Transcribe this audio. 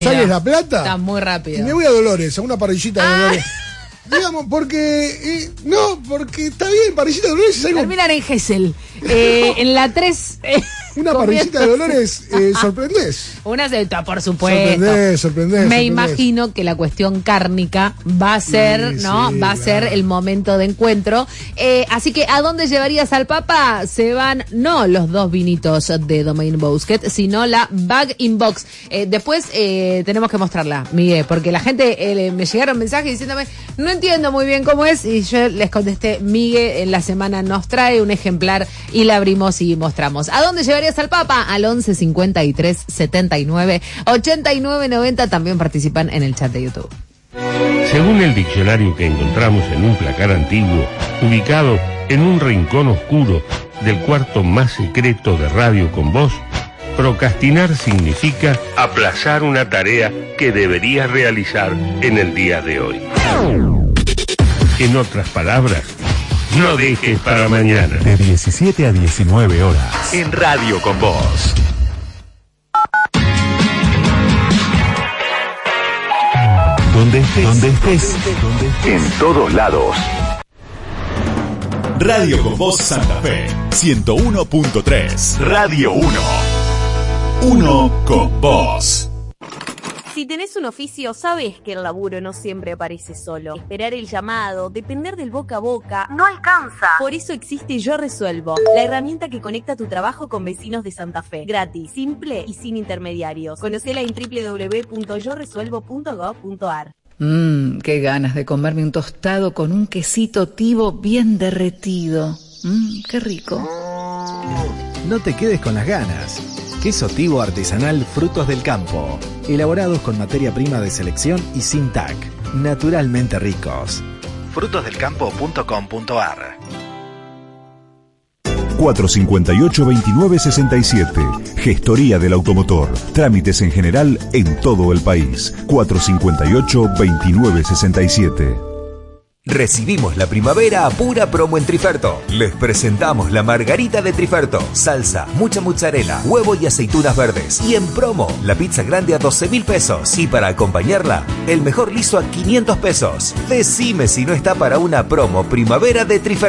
¿Sales La Plata? Está muy rápido. Y me voy a Dolores, a una parrillita de Dolores. Digamos, porque... porque está bien, parrillita de Dolores es algo... Terminan en Gesell. En la 3... Una parrillita de Dolores, sorprendés. Por supuesto. Sorprendés. Me imagino que la cuestión cárnica va a ser, Sí, ¿no? sí, Va a ser el momento de encuentro. Así que, ¿a dónde llevarías al Papa? Se van, no los 2 vinitos de Domaine Bousquet, sino la Bag in Box. Después tenemos que mostrarla, Miguel, porque la gente me llegaron mensajes diciéndome, no entiendo muy bien cómo es, y yo les contesté, Miguel en la semana nos trae un ejemplar y la abrimos y mostramos. ¿A dónde llevarías al Papa? Al 11 53 79 89 90. También participan en el chat de YouTube. Según el diccionario que encontramos en un placar antiguo, ubicado en un rincón oscuro del cuarto más secreto de Radio con Voz, procrastinar significa aplazar una tarea que deberías realizar en el día de hoy. En otras palabras, no dejes para mañana. De 17 a 19 horas. En Radio con Voz. Donde estés. En todos lados. Radio con Voz Santa Fe 101.3. Radio 1. Uno con Voz. Si tenés un oficio, sabés que el laburo no siempre aparece solo. Esperar el llamado, depender del boca a boca, no alcanza. Por eso existe Yo Resuelvo, la herramienta que conecta tu trabajo con vecinos de Santa Fe. Gratis, simple y sin intermediarios. Conocela en www.yoresuelvo.gov.ar. Qué ganas de comerme un tostado con un quesito tibo bien derretido. Qué rico. No te quedes con las ganas. Queso tibo artesanal Frutos del Campo. Elaborados con materia prima de selección y sin TAC. Naturalmente ricos. frutosdelcampo.com.ar. 458-2967. Gestoría del automotor. Trámites en general en todo el país. 458-2967. Recibimos la primavera a pura promo en Triferto. Les presentamos la margarita de Triferto. Salsa, mucha mozzarella, huevo y aceitunas verdes. Y en promo, la pizza grande a 12.000 pesos. Y para acompañarla, el mejor liso a 500 pesos. Decime si no está para una promo primavera de Triferto.